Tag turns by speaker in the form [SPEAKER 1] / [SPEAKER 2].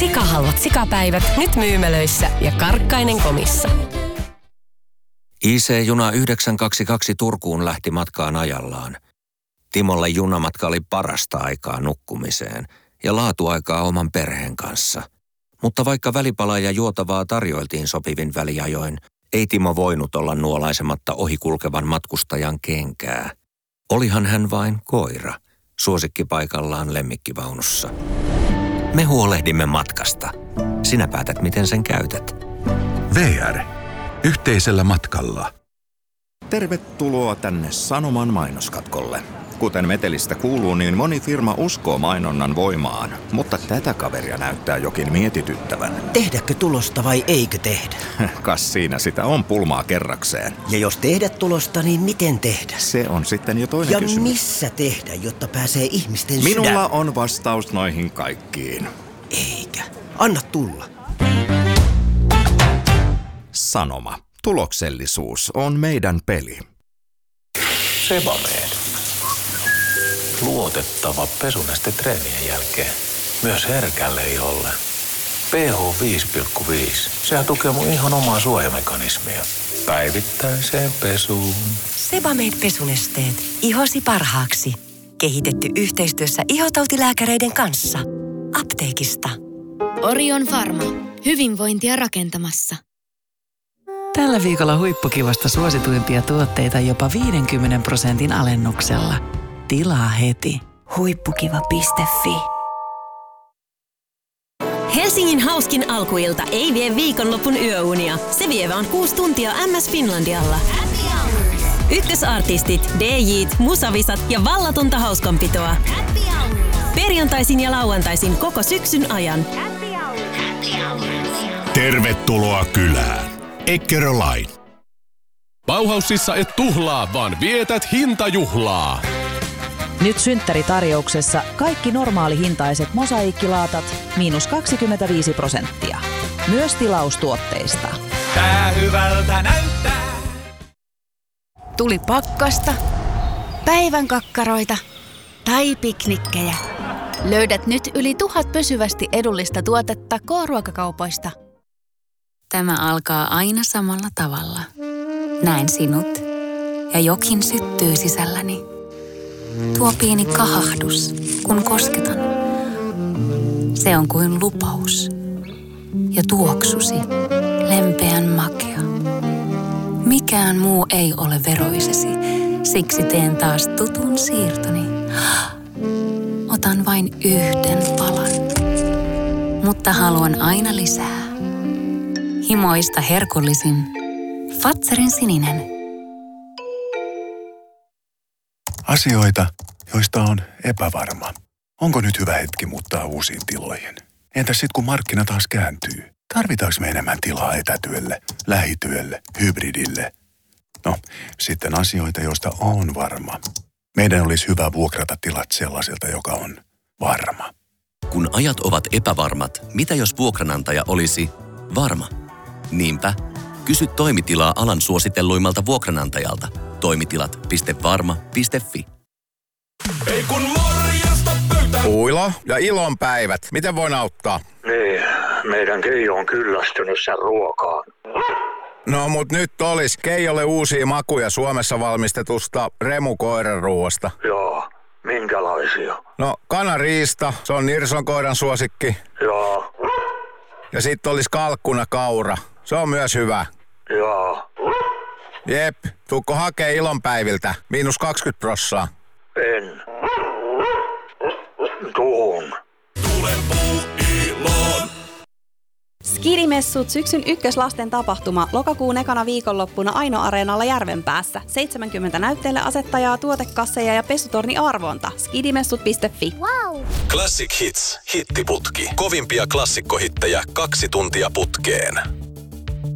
[SPEAKER 1] Sikahalvat sikapäivät nyt myymälöissä ja Karkkainen komissa.
[SPEAKER 2] IC-juna 922 Turkuun lähti matkaan ajallaan. Timolle junamatka oli parasta aikaa nukkumiseen ja laatuaikaa oman perheen kanssa. Mutta vaikka välipalaa ja juotavaa tarjoiltiin sopivin väliajoin, ei Timo voinut olla nuolaisematta ohikulkevan matkustajan kenkää. Olihan hän vain koira, suosikkipaikallaan lemmikkivaunussa. Me huolehdimme matkasta. Sinä päätät, miten sen käytät.
[SPEAKER 3] VR. Yhteisellä matkalla.
[SPEAKER 4] Tervetuloa tänne Sanoman mainoskatkolle. Kuten metelistä kuuluu, niin moni firma uskoo mainonnan voimaan, mutta tätä kaveria näyttää jokin mietityttävän.
[SPEAKER 5] Tehdäkö tulosta vai eikö tehdä?
[SPEAKER 4] Kas siinä sitä on pulmaa kerrakseen.
[SPEAKER 5] Ja jos tehdä tulosta, niin miten tehdä?
[SPEAKER 4] Se on sitten jo toinen kysymys.
[SPEAKER 5] Ja missä tehdä, jotta pääsee ihmisten sydän?
[SPEAKER 4] Minulla on vastaus noihin kaikkiin.
[SPEAKER 5] Eikä. Anna tulla.
[SPEAKER 4] Sanoma. Tuloksellisuus on meidän peli.
[SPEAKER 6] Sebamed. Luotettava pesuneste treenien jälkeen. Myös herkälle iholle. pH 5,5. Sehän tukee mun ihon omaa suojamekanismia. Päivittäiseen pesuun.
[SPEAKER 1] Sebamed pesunesteet. Ihosi parhaaksi. Kehitetty yhteistyössä ihotautilääkäreiden kanssa. Apteekista.
[SPEAKER 7] Orion Pharma. Hyvinvointia rakentamassa.
[SPEAKER 8] Tällä viikolla huippukivasta suosituimpia tuotteita jopa 50% alennuksella. Tilaa heti.
[SPEAKER 1] Huippukiva.fi. Helsingin hauskin alkuilta ei vie viikonlopun yöunia. Se vie vaan 6 tuntia MS Finlandialla. Ykkösartistit, DJ:t, musavisat ja vallatonta hauskanpitoa. Perjantaisin ja lauantaisin koko syksyn ajan.
[SPEAKER 3] Tervetuloa kylään. Eckerö-Line.
[SPEAKER 9] Bauhausissa et tuhlaa, vaan vietät hintajuhlaa.
[SPEAKER 10] Nyt synttäritarjouksessa kaikki normaalihintaiset mosaiikkilaatat -25%. Myös tilaustuotteista.
[SPEAKER 11] Tää hyvältä näyttää.
[SPEAKER 7] Tuli pakkasta, päivän kakkaroita tai piknikkejä. Löydät nyt yli 1000 pysyvästi edullista tuotetta K-ruokakaupoista.
[SPEAKER 12] Tämä alkaa aina samalla tavalla. Näen sinut ja jokin syttyy sisälläni. Tuo pieni kahahdus, kun kosketan. Se on kuin lupaus. Ja tuoksusi, lempeän makea. Mikään muu ei ole veroisesi, siksi teen taas tutun siirtoni. Otan vain yhden palan, mutta haluan aina lisää. Himoista herkullisin Fazerin sininen.
[SPEAKER 3] Asioita, joista on epävarma. Onko nyt hyvä hetki muuttaa uusiin tiloihin? Entäs sit kun markkina taas kääntyy? Tarvitaanko me enemmän tilaa etätyölle, lähityölle, hybridille? No, sitten asioita, joista on varma. Meidän olisi hyvä vuokrata tilat sellaiselta, joka on varma.
[SPEAKER 13] Kun ajat ovat epävarmat, mitä jos vuokranantaja olisi varma? Niinpä, kysy toimitilaa alan suositelluimmalta vuokranantajalta. Toimitilat.varma.fi.
[SPEAKER 11] Ei kun morjesta pöytään.
[SPEAKER 14] Uilo ja ilonpäivät. Miten voin auttaa?
[SPEAKER 15] Niin, meidän Keijo on kyllästynyt sen ruokaan.
[SPEAKER 14] No mut nyt olis Keijolle uusia makuja Suomessa valmistetusta remukoiranruuasta.
[SPEAKER 15] Joo, minkälaisia?
[SPEAKER 14] No kanariista, se on Nirson koiran suosikki.
[SPEAKER 15] Joo.
[SPEAKER 14] Ja sit olis kalkkunakaura, se on myös hyvä.
[SPEAKER 15] Joo.
[SPEAKER 14] Jep, tuukko hakee ilonpäiviltä, -20%.
[SPEAKER 15] En. Tuun.
[SPEAKER 11] Tule Puuiloon.
[SPEAKER 16] Skidimessut syksyn ykköslasten tapahtuma lokakuun ekana viikonloppuna Aino-areenalla Järvenpäässä. 70 näytteille asettajaa, tuotekasseja ja pesutorni arvonta. Skidimessut.fi.
[SPEAKER 17] Wow.
[SPEAKER 9] Classic Hits, hittiputki. Kovimpia klassikkohittejä 2 tuntia putkeen.